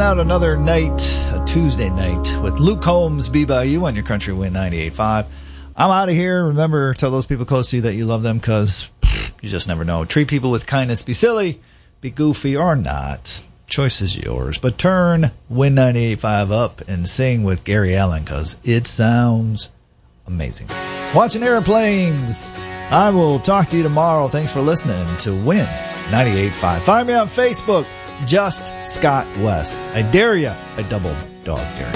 out another night, a Tuesday night, with Luke Holmes, Be By You on your Country Wind 98.5. I'm out of here. Remember, tell those people close to you that you love them, because you just never know. Treat people with kindness. Be silly, be goofy, or not. Choice is yours. But turn Wind 98.5 up and sing with Gary Allan, because it sounds amazing. Watching airplanes. I will talk to you tomorrow. Thanks for listening to Wind 98.5. Find me on Facebook, Just Scott West. I dare you. I double dog dare you.